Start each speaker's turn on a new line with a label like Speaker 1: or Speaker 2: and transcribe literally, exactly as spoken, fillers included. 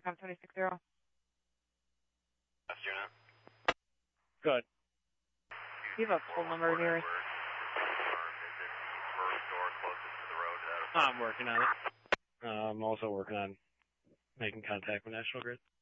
Speaker 1: Com twenty-six zero.
Speaker 2: That's your net.
Speaker 3: Good.
Speaker 1: Do you have a full number here?
Speaker 3: I'm working on it. Uh, I'm also working on making contact with National Grid.